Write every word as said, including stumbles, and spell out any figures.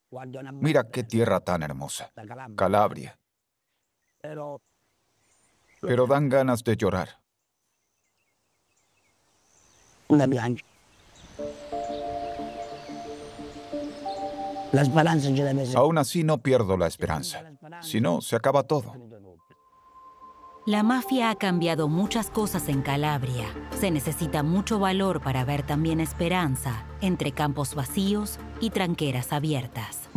Mira qué tierra tan hermosa. Calabria. Pero dan ganas de llorar. Aún así no pierdo la esperanza. Si no, se acaba todo. La mafia ha cambiado muchas cosas en Calabria. Se necesita mucho valor para ver también esperanza entre campos vacíos y tranqueras abiertas.